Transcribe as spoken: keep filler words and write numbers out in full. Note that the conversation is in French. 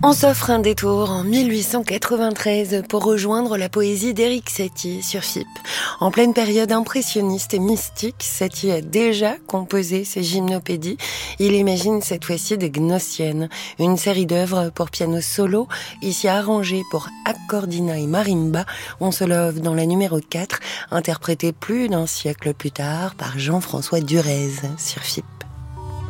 On s'offre un détour en mille huit cent quatre-vingt-treize pour rejoindre la poésie d'Éric Satie sur F I P. En pleine période impressionniste et mystique, Satie a déjà composé ses gymnopédies. Il imagine cette fois-ci des Gnossiennes, une série d'œuvres pour piano solo, ici arrangées pour accordina et marimba. On se love dans la numéro quatre, interprétée plus d'un siècle plus tard par Jean-François Durez sur F I P.